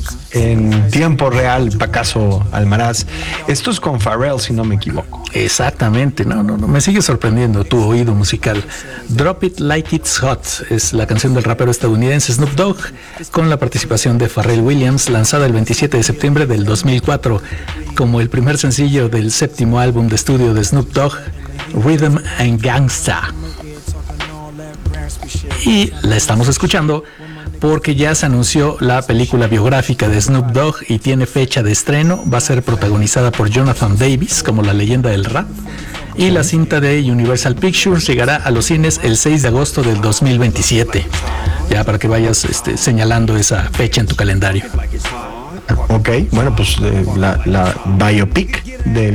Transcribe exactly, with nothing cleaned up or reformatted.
en tiempo real, Pacaso Almaraz. Esto es con Pharrell, si no me equivoco. Exactamente, no, no, no, me sigue sorprendiendo tu oído musical. Drop It Like It's Hot es la canción del rapero estadounidense Snoop Dogg, con la participación de Pharrell Williams, lanzada el veintisiete de septiembre del dos mil cuatro, como el primer sencillo del séptimo álbum de estudio de Snoop Dogg, Rhythm and Gangsta. Y la estamos escuchando porque ya se anunció la película biográfica de Snoop Dogg y tiene fecha de estreno. Va a ser protagonizada por Jonathan Davis como la leyenda del rap, y la cinta de Universal Pictures llegará a los cines el seis de agosto del dos mil veintisiete. Ya para que vayas este, señalando esa fecha en tu calendario. Ok, bueno, pues eh, la, la biopic de